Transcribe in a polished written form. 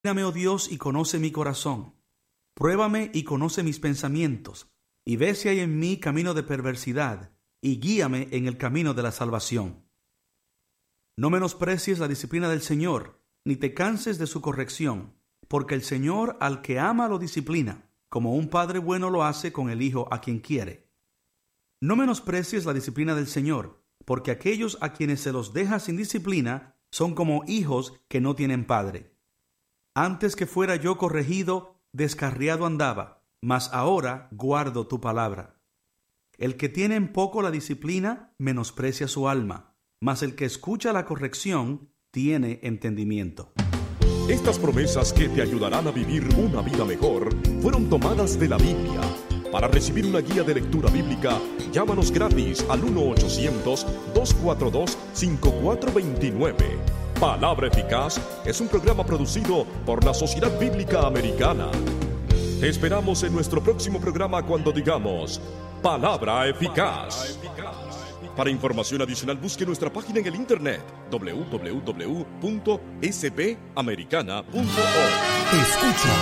Mírame, oh Dios, y conoce mi corazón. Pruébame y conoce mis pensamientos, y ve si hay en mí camino de perversidad, y guíame en el camino de la salvación. No menosprecies la disciplina del Señor, ni te canses de su corrección, porque el Señor al que ama lo disciplina, como un padre bueno lo hace con el hijo a quien quiere. No menosprecies la disciplina del Señor, porque aquellos a quienes se los deja sin disciplina son como hijos que no tienen padre. Antes que fuera yo corregido, descarriado andaba, mas ahora guardo tu palabra. El que tiene en poco la disciplina, menosprecia su alma, mas el que escucha la corrección, tiene entendimiento. Estas promesas que te ayudarán a vivir una vida mejor fueron tomadas de la Biblia. Para recibir una guía de lectura bíblica, llámanos gratis al 1-800-242-5429. Palabra Eficaz es un programa producido por la Sociedad Bíblica Americana. Te esperamos en nuestro próximo programa cuando digamos Palabra Eficaz. Para información adicional busque nuestra página en el internet www.sbamericana.org. Escucha